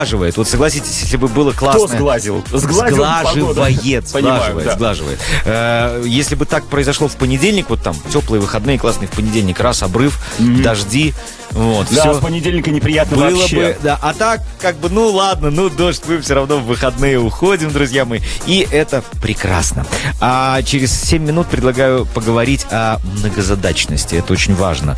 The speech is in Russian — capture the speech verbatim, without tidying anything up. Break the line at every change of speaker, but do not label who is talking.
Вот согласитесь, если бы было классно...
Кто сглазил? Сглазил
Сглаживает, сглаживает,
Понимаю, да.
сглаживает. Э, если бы так произошло в понедельник, вот там теплые выходные, классные в понедельник, раз, обрыв, mm-hmm. дожди, вот,
да,
все.
с понедельника неприятно
было
вообще.
Бы, да, а так, как бы, ну ладно, ну дождь, мы все равно в выходные уходим, друзья мои, и это прекрасно. А через семь минут предлагаю поговорить о многозадачности, это очень важно.